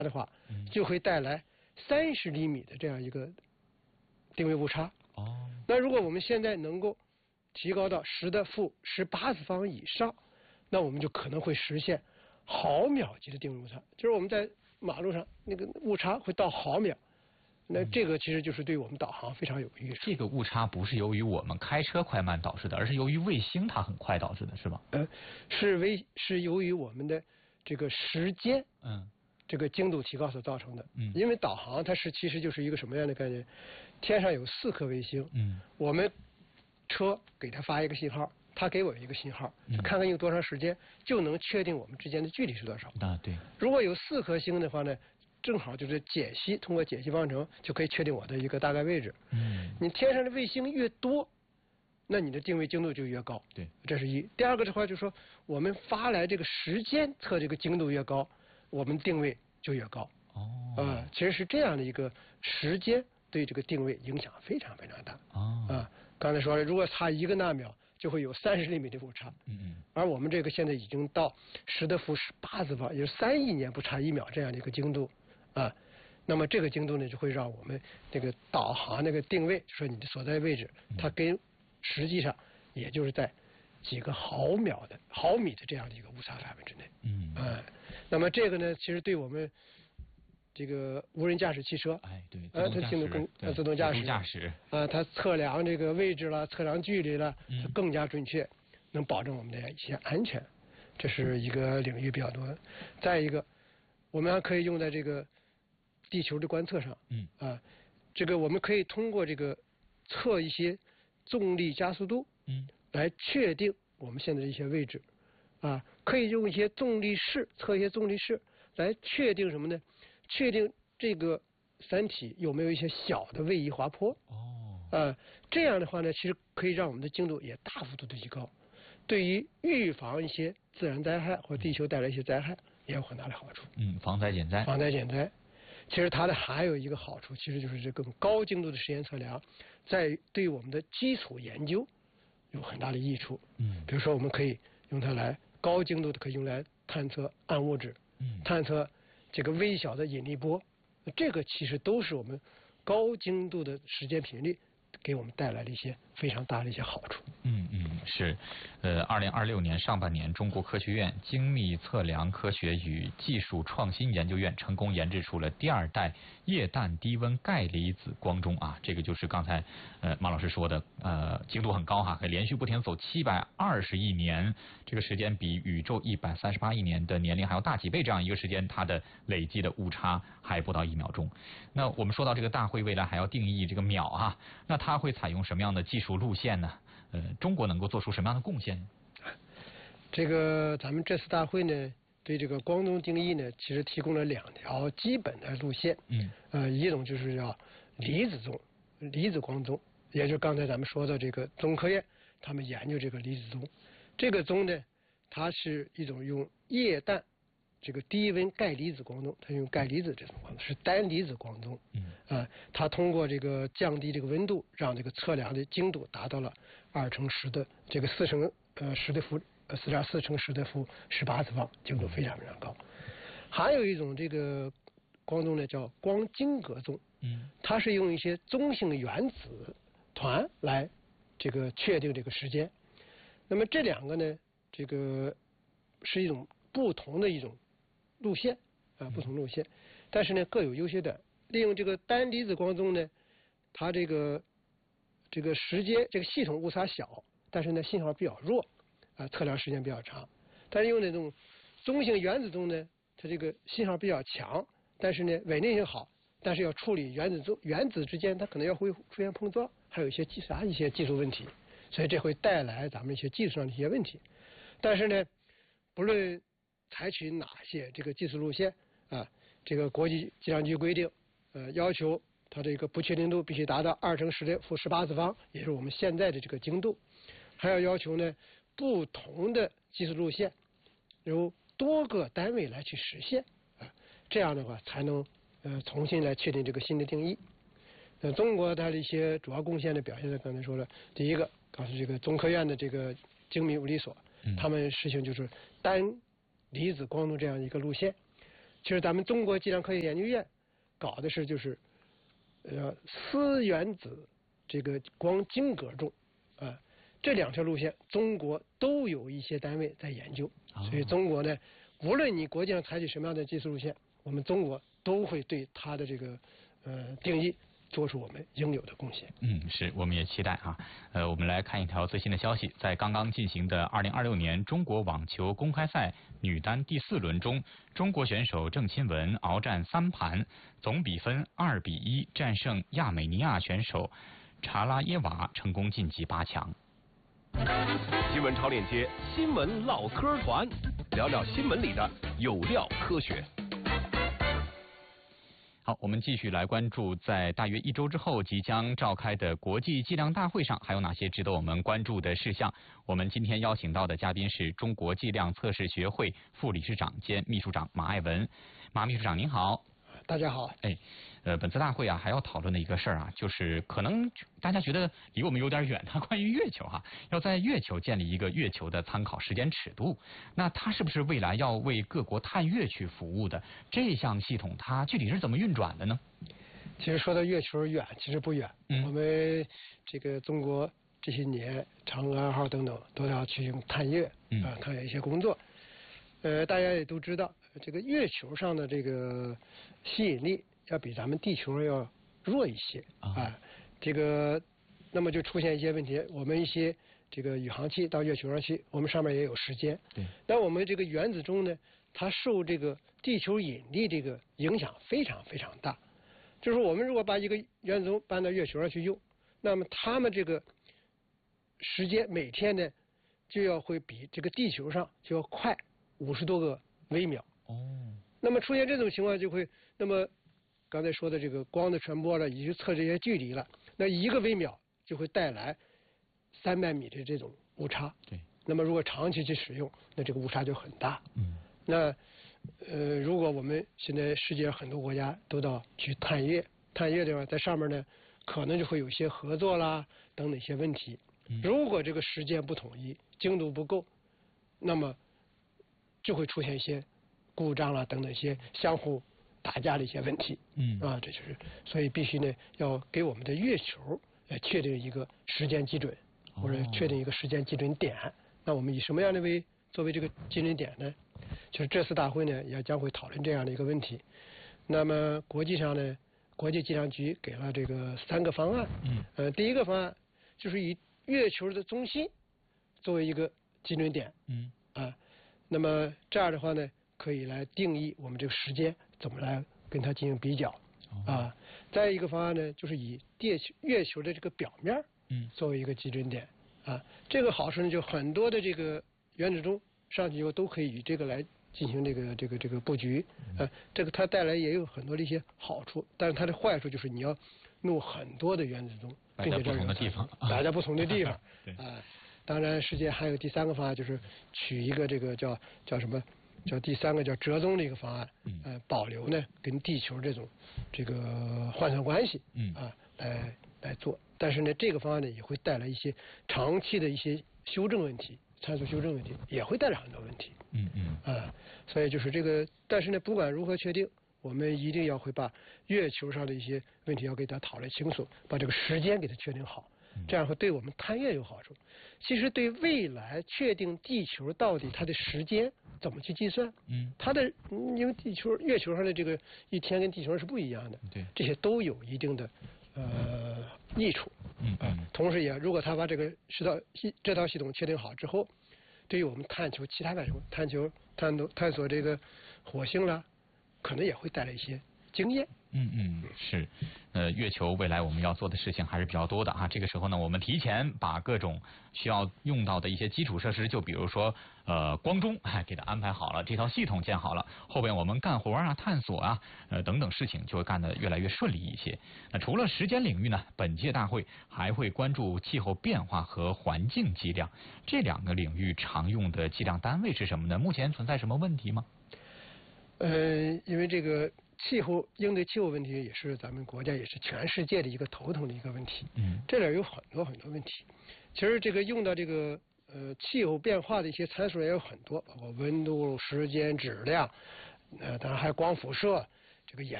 的话，就会带来30厘米的这样一个定位误差。那如果我们现在能够提高到10⁻18次方以上，那我们就可能会实现毫秒级的定位误差，就是我们在马路上那个误差会到毫秒。那这个其实就是对我们导航非常有益。 这个误差不是由于我们开车快慢导致的，而是由于卫星它很快导致的，是吧？ 是由于我们的这个时间，这个精度提高所造成的。因为导航它其实就是一个什么样的概念？天上有4颗卫星，我们车给它发一个信号，它给我一个信号，看看用多长时间就能确定我们之间的距离是多少。 对。 如果有4颗星的话呢，正好就是通过解析方程就可以确定我的一个大概位置。你天上的卫星越多，那你的定位精度就越高。 对， 这是一。第二个的话就是说，我们发来这个时间测这个精度越高，我们定位就越高。其实是这样的一个时间对这个定位影响非常非常大。刚才说了，如果差1个纳秒，就会有30厘米的误差。而我们这个现在已经到10⁻18次方，也就是3亿年不差1秒这样的一个精度。那么这个精度呢，就会让我们这个导航那个定位，说你的所在位置，它跟实际上也就是在几个毫米的这样的一个误差范围之内。那么这个呢，其实对我们这个无人驾驶汽车， 它自动驾驶它测量这个位置了，测量距离了，它更加准确，能保证我们的一些安全。这是一个领域比较多。再一个，我们还可以用在这个地球的观测上。这个我们可以通过这个测一些重力加速度，来确定我们现在的一些位置。可以用一些重力势测一些重力势来确定什么呢？确定这个山体有没有一些小的位移滑坡。这样的话呢，其实可以让我们的精度也大幅度的提高，对于预防一些自然灾害或地球带来一些灾害也有很大的好处。 防灾减灾。 防灾减灾。其实它的还有一个好处，其实就是这更高精度的实验测量，在对我们的基础研究有很大的益处。比如说我们可以用它来高精度的可以用来探测暗物质，探测这个微小的引力波，这个其实都是我们高精度的时间频率给我们带来了一些非常大的一些好处。 是，2026年上半年，中国科学院精密测量科学与技术创新研究院成功研制出了第2代液氮低温钙离子光钟这个就是刚才马老师说的精度很高可以连续不停走720亿年，这个时间比宇宙138亿年的年龄还要大几倍，这样一个时间它的累计的误差还不到1秒钟。那我们说到这个大会未来还要定义这个秒那它会采用什么样的技术路线呢？中国能够做出什么样的贡献呢？ 这个咱们这次大会呢，对这个光钟定义呢，其实提供了2条基本的路线。一种就是叫离子光钟，也就是刚才咱们说的这个中科院他们研究这个离子钟。这个钟呢，它是一种用液氮这个低温钙离子光钟，它用钙离子这种光钟是单离子光钟。它通过这个降低这个温度，让这个测量的精度达到了2×10的这个4×10的负4.4×10的负18次方，精度非常非常高。还有一种这个光钟呢，叫光晶格钟。它是用一些中性原子团来这个确定这个时间。那么这2个呢，这个是一种不同的一种路线不同路线，但是呢各有优缺点。利用这个单离子光钟呢，它这个时间这个系统误差小，但是呢信号比较弱测量时间比较长。但是用那种中性原子钟呢，它这个信号比较强，但是呢稳定性好，但是要处理原子之间它可能会出现碰撞，还有一些技术问题，所以这会带来咱们一些技术上的一些问题。但是呢，不论采取哪些这个技术路线这个国际计量局规定要求它这个不确定度必须达到2×10的负18次方，也是我们现在的这个精度。还要求呢不同的技术路线由多个单位来去实现这样的话才能重新来确定这个新的定义。中国它的一些主要贡献的表现呢，刚才说了，第一个告诉这个中科院的这个精密物理所，他们实行就是单离子光钟这样一个路线。 其实咱们中国计量科学研究院搞的是就是4原子这个光晶格重这2条路线中国都有一些单位在研究，所以中国呢，无论你国际上采取什么样的技术路线，我们中国都会对它的这个定义做出我们应有的贡献。 是，我们也期待啊。我们来看一条最新的消息，在刚刚进行的2026年中国网球公开赛女单第4轮中，中国选手郑钦文鏖战3盘，总比分2-1战胜亚美尼亚选手查拉耶娃，成功晋级8强。 新闻超链接，新闻唠嗑团，聊聊新闻里的有料科学。 好，我们继续来关注在大约1周之后即将召开的国际计量大会上还有哪些值得我们关注的事项。我们今天邀请到的嘉宾是中国计量测试学会副理事长兼秘书长马爱文。马秘书长您好。 大家好。 本次大会啊还要讨论的一个事儿啊，就是可能大家觉得离我们有点远，它关于月球要在月球建立一个月球的参考时间尺度。那它是不是未来要为各国探月去服务的这项系统，它具体是怎么运转的呢？ 其实说到月球远，其实不远。我们这个中国这些年嫦娥2号等等都要去用探月探月一些工作。大家也都知道，这个月球上的这个吸引力要比咱们地球要弱一些这个那么就出现一些问题。我们一些这个宇航器到月球上去，我们上面也有时间。但我们这个原子钟呢，它受这个地球引力这个影响非常非常大。就是我们如果把一个原子钟搬到月球上去用，那么它们这个时间每天呢就要会比这个地球上就要快50多个微秒。那么出现这种情况就会，那么刚才说的这个光的传播了，以及测这些距离了，那1个微秒就会带来300米的这种误差。那么如果长期去使用，那这个误差就很大。那如果我们现在世界上很多国家都到去探月的话，在上面呢可能就会有一些合作啦等等一些问题。如果这个时间不统一，精度不够，那么就会出现一些故障啦等等一些相互打架的一些问题。这就是所以必须呢要给我们的月球确定一个时间基准，或者确定一个时间基准点。那我们以什么样的作为这个基准点呢？就是这次大会呢也将会讨论这样的一个问题。那么国际上呢，国际计量局给了这个3个方案。第一个方案就是以月球的中心作为一个基准点。那么这样的话呢，可以来定义我们这个时间怎么来跟它进行比较。再一个方案呢，就是以月球的这个表面作为一个基准点。这个好处呢，就很多的这个原子钟上去以后都可以以这个来进行这个布局。这个它带来也有很多的一些好处，但是它的坏处就是你要弄很多的原子钟， 摆在不同的地方， 摆在不同的地方。当然世界还有第3个方案，就是取一个这个叫什么？叫第3个叫折中的一个方案。保留呢跟地球这种这个换算关系。来做。但是呢，这个方案呢也会带来一些长期的一些修正问题，参数修正问题，也会带来很多问题。所以就是这个，但是呢，不管如何确定，我们一定要会把月球上的一些问题要给它讨论清楚，把这个时间给它确定好，这样会对我们探月有好处。其实对未来确定地球到底它的时间怎么去计算，它的因为月球上的这个一天跟地球上是不一样的，这些都有一定的益处。同时也如果他把这套系统确定好之后，对于我们探求其他外星探索这个火星啦，可能也会带来一些经验。 是，月球未来我们要做的事情还是比较多的这个时候呢，我们提前把各种需要用到的一些基础设施，就比如说光钟给它安排好了，这套系统建好了，后边我们干活探索等等事情就会干得越来越顺利一些。那除了时间领域呢，本届大会还会关注气候变化和环境计量这2个领域常用的计量单位是什么呢？目前存在什么问题吗？ 因为这个应对气候问题也是咱们国家也是全世界的一个头疼的一个问题。这里有很多很多问题。其实这个用到这个气候变化的一些参数也有很多，包括温度、时间、质量， 当然还有光辐射、这个衍